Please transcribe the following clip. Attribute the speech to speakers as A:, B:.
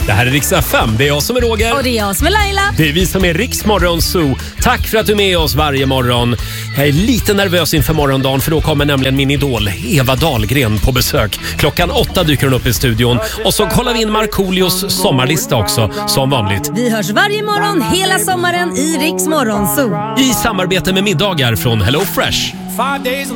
A: Det här är Rix FM. Det är jag som är Roger.
B: Och det är jag som är Laila.
A: Det är vi som är Rix Morgon Zoo. Tack för att du är med oss varje morgon. Jag är lite nervös inför morgondagen för då kommer nämligen min idol Eva Dahlgren på besök. 8:00 dyker hon upp i studion. Och så kollar vi in Markoolios sommarlista också, som vanligt.
B: Vi hörs varje morgon hela sommaren i Rix Morgon Zoo.
A: I samarbete med middagar från Hello Fresh.
C: 5 days